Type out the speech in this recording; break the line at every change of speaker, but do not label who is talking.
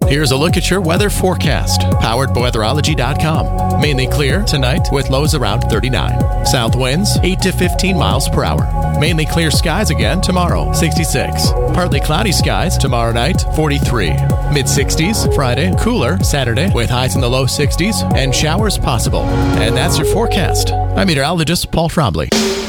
Here's a look at your weather forecast, powered by weatherology.com. Mainly clear tonight with lows around 39. South winds 8 to 15 miles per hour. Mainly clear skies again tomorrow, 66. Partly cloudy skies tomorrow night, 43. Mid-60s Friday, cooler Saturday with highs in the low 60s and showers possible. And that's your forecast. I'm meteorologist Paul Trombley.